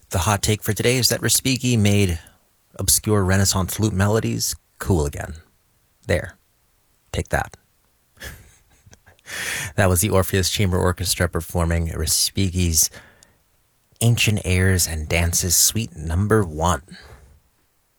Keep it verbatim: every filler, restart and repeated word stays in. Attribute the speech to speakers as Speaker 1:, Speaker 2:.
Speaker 1: The hot take for today is that Respighi made obscure Renaissance flute melodies cool again. There. Take that. That was the Orpheus Chamber Orchestra performing Respighi's Ancient Airs and Dances Suite Number One.